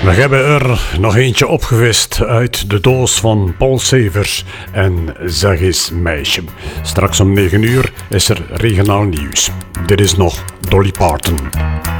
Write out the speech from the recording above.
We hebben er nog eentje opgevist uit de doos van Paul Severs en Zeg eens meisje. Straks om 9 uur is er regionaal nieuws. Dit is nog Dolly Parton.